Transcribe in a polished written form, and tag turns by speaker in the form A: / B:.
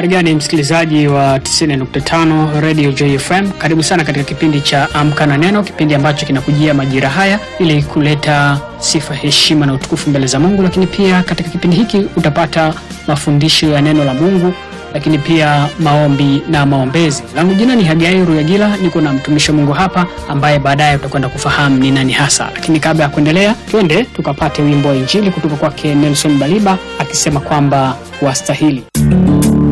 A: Habari gani msikilizaji wa 90.5 Radio Joy FM? Karibu sana katika kipindi cha Amka na Neno, kipindi ambacho kinakujia majira haya ili kuleta sifa, heshima na utukufu mbele za Mungu. Lakini pia katika kipindi hiki utapata mafundisho ya neno la Mungu, lakini pia maombi na maombezi. Langu jina ni Hagai Ruyagila, niko na mtumishi wa Mungu hapa ambaye baadaye utakwenda kufahamu ni nani hasa. Lakini kabla ya kuendelea, twende tukapate wimbo wa Injili kutoka kwake Nelson Baliba akisema kwamba wastahili.